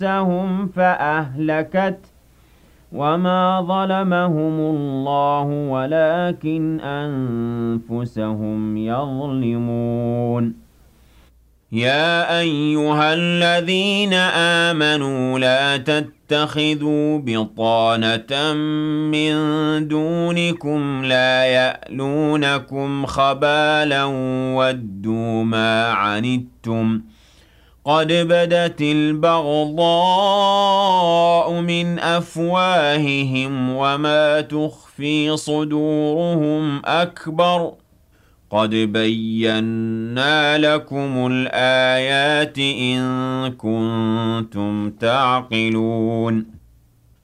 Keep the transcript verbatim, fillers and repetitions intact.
فَأَخَذَتْهُمْ فَأَهْلَكَتْهُ وَمَا ظَلَمَهُمُ اللَّهُ وَلَكِنْ أَنفُسَهُمْ يَظْلِمُونَ يَا أَيُّهَا الَّذِينَ آمَنُوا لَا تَتَّخِذُوا بِطَانَةً مِّن دُونِكُمْ لَا يَأْلُونَكُمْ خَبَالًا وَدُّوا مَا عَنِتُّمْ قَدْ بَدَتِ الْبَغْضَاءُ مِنْ أَفْوَاهِهِمْ وَمَا تُخْفِي صُدُورُهُمْ أَكْبَرُ قَدْ بَيَّنَّا لَكُمُ الْآيَاتِ إِن كُنتُمْ تَعْقِلُونَ